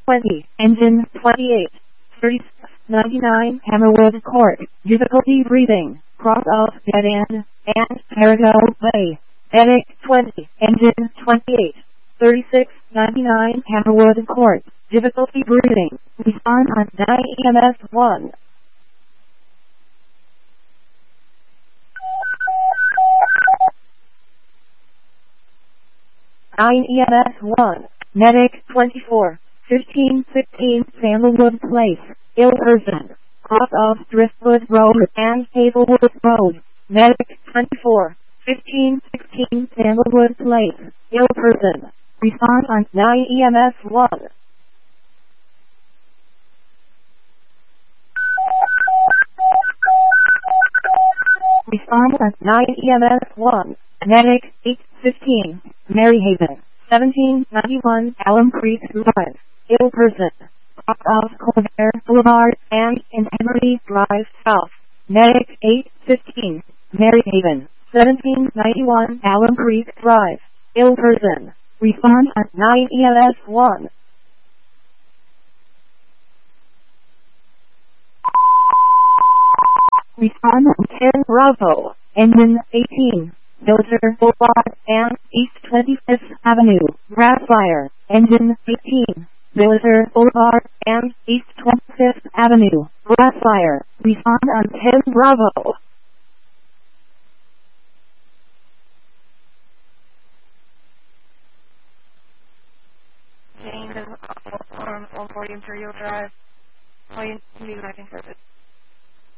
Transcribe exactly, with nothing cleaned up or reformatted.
twenty, engine twenty-eight, thirty-six ninety-nine Hammerwood Court, difficulty breathing, cross of dead end, and Perigo Bay. Medic twenty, engine twenty-eight, thirty-six ninety-nine Hammerwood Court, difficulty breathing, respond on nine E M S one. nine E M S one, Medic twenty-four, fifteen sixteen Sandalwood Place, ill person, cross of Driftwood Road and Hazelwood Road. Medic twenty-four, fifteen sixteen Sandalwood Place, ill person, respond on nine E M S one. Respond on nine E M S one, Medic eight fifteen, Maryhaven, seventeen ninety-one Alum Creek Drive, ill person, cross of Colbert Boulevard and Integrity Drive South. Medic eight fifteen, Maryhaven, seventeen ninety-one Alum Creek Drive, ill person, respond on nine E M S one. Respond on ten Bravo, engine eighteen, Dozer Boulevard and East twenty-fifth Avenue, Grassfire, engine eighteen, Dozer Boulevard and East twenty-fifth Avenue, Grassfire, respond on ten Bravo. Jane is on one forty Imperial Drive. Calling new lighting service.